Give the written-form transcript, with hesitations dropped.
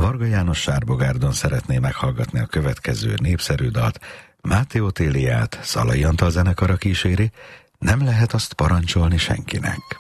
Varga János Sárbogárdon szeretné meghallgatni a következő népszerű dalt. Máté Otéliát Szalai Antal zenekara kíséri, Nem lehet azt parancsolni senkinek.